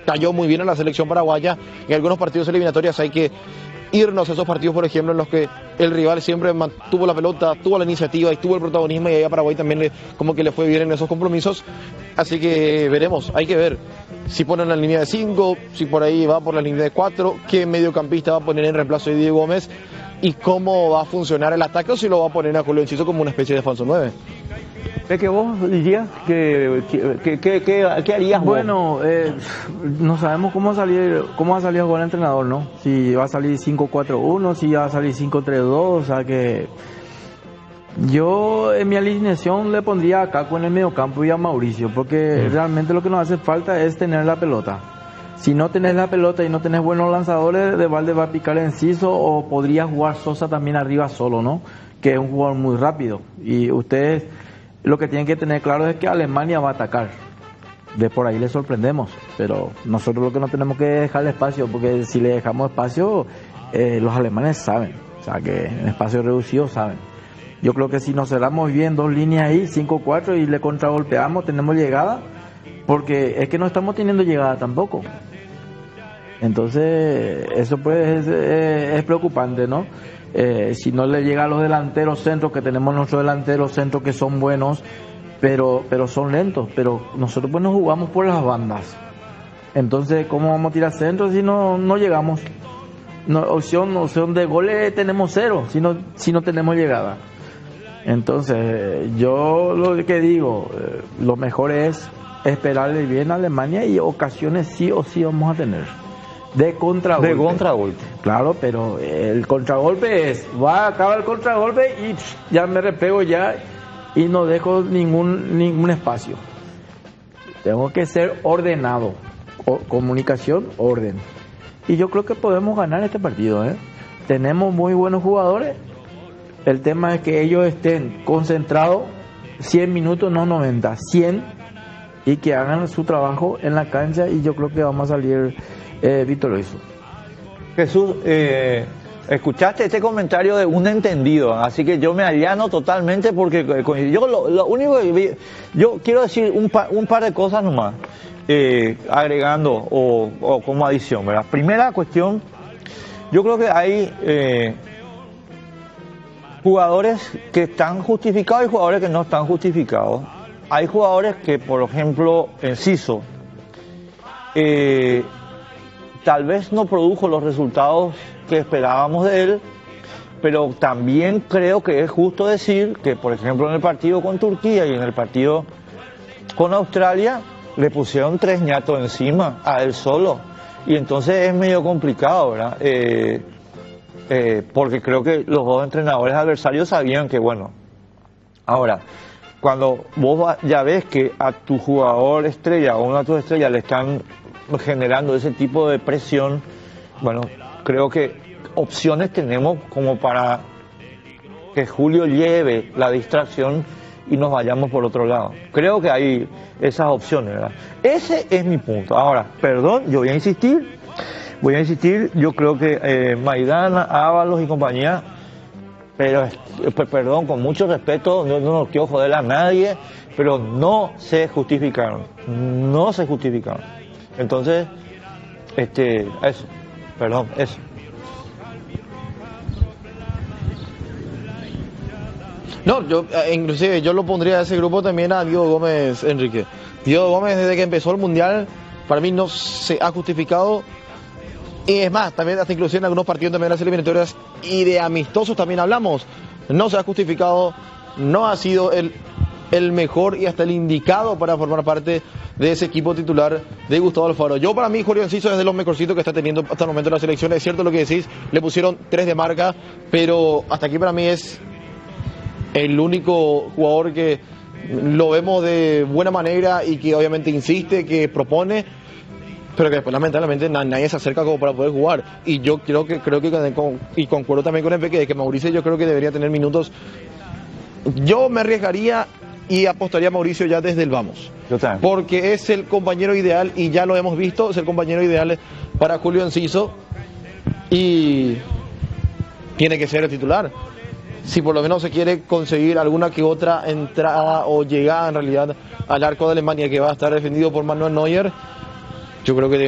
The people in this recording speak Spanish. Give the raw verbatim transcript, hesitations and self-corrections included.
cayó muy bien en la selección paraguaya. En algunos partidos eliminatorios hay que irnos a esos partidos, por ejemplo, en los que el rival siempre mantuvo la pelota, tuvo la iniciativa y tuvo el protagonismo, y ahí a Paraguay también le, como que le fue bien en esos compromisos. Así que veremos, hay que ver si ponen la línea de cinco, si por ahí va por la línea de cuatro, qué mediocampista va a poner en reemplazo de Diego Gómez y cómo va a funcionar el ataque, o si lo va a poner a Julio Enciso como una especie de falso nueve. ¿Es que vos dirías que, que, que, que, que harías vos? Bueno, eh, no sabemos cómo salir, cómo va a salir a jugar el entrenador, ¿no? Si va a salir cinco cuatro uno, si va a salir cinco tres dos, o sea que yo en mi alineación le pondría a Caco en el mediocampo y a Mauricio, porque mm. realmente lo que nos hace falta es tener la pelota. Si no tenés la pelota y no tenés buenos lanzadores, de balde va a picar Enciso, o podría jugar Sosa también arriba solo, ¿no? Que es un jugador muy rápido. Y ustedes lo que tienen que tener claro es que Alemania va a atacar. De por ahí le sorprendemos, pero nosotros lo que no tenemos que es dejarle espacio, porque si le dejamos espacio, eh, los alemanes saben, o sea que en espacio reducido saben. Yo creo que si nos cerramos bien dos líneas ahí, cinco cuatro, y le contragolpeamos, tenemos llegada, porque es que no estamos teniendo llegada tampoco. Entonces, eso pues es, es, es preocupante, ¿no? Eh, si no le llega a los delanteros centros, que tenemos nuestros delanteros centros que son buenos, pero pero son lentos, pero nosotros pues nos jugamos por las bandas. Entonces, ¿cómo vamos a tirar centros si no no llegamos? No, opción, opción de goles tenemos cero, si no, si no tenemos llegada. Entonces, yo lo que digo, eh, lo mejor es esperarle bien a Alemania, y ocasiones sí o sí vamos a tener. De contragolpe. De contragolpe. Claro, pero el contragolpe es, va a acabar el contragolpe y pff, ya me repego ya y no dejo ningún ningún espacio. Tengo que ser ordenado. O, comunicación, orden. Y yo creo que podemos ganar este partido, ¿eh? Tenemos muy buenos jugadores. El tema es que ellos estén concentrados cien minutos, no noventa, cien, y que hagan su trabajo en la cancha, y yo creo que vamos a salir eh, victoriosos. Jesús, eh, escuchaste este comentario de un entendido, así que yo me allano totalmente, porque yo lo, lo único que vi, yo quiero decir un par, un par de cosas nomás, eh, agregando o, o como adición, ¿verdad? Primera cuestión, yo creo que hay eh, jugadores que están justificados y jugadores que no están justificados. Hay jugadores que, por ejemplo, Enciso, eh, tal vez no produjo los resultados que esperábamos de él, pero también creo que es justo decir que, por ejemplo, en el partido con Turquía y en el partido con Australia, le pusieron tres ñatos encima a él solo, y entonces es medio complicado, ¿verdad? Eh, eh, porque creo que los dos entrenadores adversarios sabían que, bueno, ahora, cuando vos ya ves que a tu jugador estrella o una de tus estrellas le están generando ese tipo de presión, bueno, creo que opciones tenemos como para que Julio lleve la distracción y nos vayamos por otro lado. Creo que hay esas opciones, ¿verdad? Ese es mi punto. Ahora, perdón, yo voy a insistir, voy a insistir, yo creo que eh, Maidana, Ábalos y compañía, pero perdón, con mucho respeto, no, no quiero joder a nadie, pero no se justificaron, no se justificaron. Entonces, este, eso, perdón, eso. No, yo eh, inclusive yo lo pondría a ese grupo también a Diego Gómez, Enrique. Diego Gómez, desde que empezó el Mundial, para mí no se ha justificado. Y es más, también hasta inclusive en algunos partidos también de las eliminatorias y de amistosos también hablamos. No se ha justificado, no ha sido el, el mejor y hasta el indicado para formar parte de ese equipo titular de Gustavo Alfaro. Yo, para mí, Julio Enciso es de los mejorcitos que está teniendo hasta el momento de la selección. Es cierto lo que decís, le pusieron tres de marca, pero hasta aquí para mí es el único jugador que lo vemos de buena manera y que obviamente insiste, que propone, pero que después lamentablemente nadie se acerca como para poder jugar. Y yo creo que creo que con, y concuerdo también con el Peque de que Mauricio yo creo que debería tener minutos. Yo me arriesgaría y apostaría a Mauricio ya desde el vamos, yo también, porque es el compañero ideal, y ya lo hemos visto, es el compañero ideal para Julio Enciso, y tiene que ser el titular. Si por lo menos se quiere conseguir alguna que otra entrada o llegada en realidad al arco de Alemania, que va a estar defendido por Manuel Neuer, yo creo que